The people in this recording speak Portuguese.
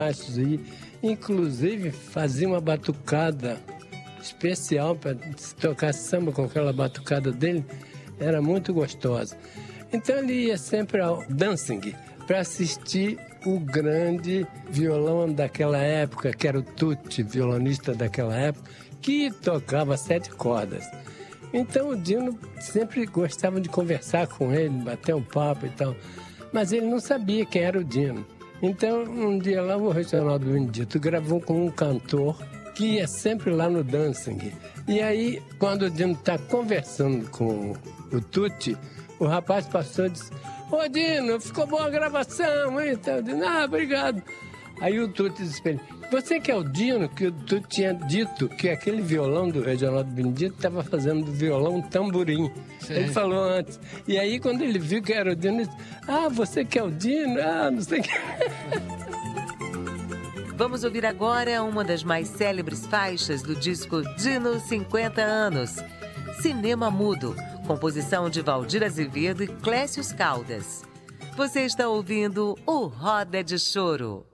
e inclusive fazia uma batucada especial para tocar samba com aquela batucada dele, era muito gostosa. Então ele ia sempre ao Danzig para assistir o grande violão daquela época, que era o Tutti, violonista daquela época, que tocava 7 cordas. Então o Dino sempre gostava de conversar com ele, bater um papo e tal, mas ele não sabia quem era o Dino. Então um dia lá o Reginaldo Benedito gravou com um cantor que ia sempre lá no Danzig. E aí, quando o Dino está conversando com o Tutti, o rapaz passou e disse: "Ô Dino, ficou boa a gravação, hein?" Então, eu disse: "Ah, obrigado." Aí o Tutti disse para ele: "Você que é o Dino, que o Tutti tinha dito que aquele violão do Reginaldo Benedito estava fazendo do violão tamborim." Sim. Ele falou antes. E aí, quando ele viu que era o Dino, ele disse: "Ah, você que é o Dino? Ah, não sei o que." Vamos ouvir agora uma das mais célebres faixas do disco Dino 50 anos, Cinema Mudo, composição de Valdir Azevedo e Clécio Caldas. Você está ouvindo o Roda de Choro.